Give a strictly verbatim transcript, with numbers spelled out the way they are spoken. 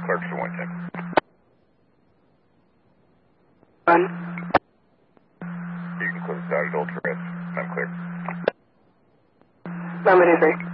Clarkson one ten. One. You can close dotted ultra S. I'm clear. Number two three.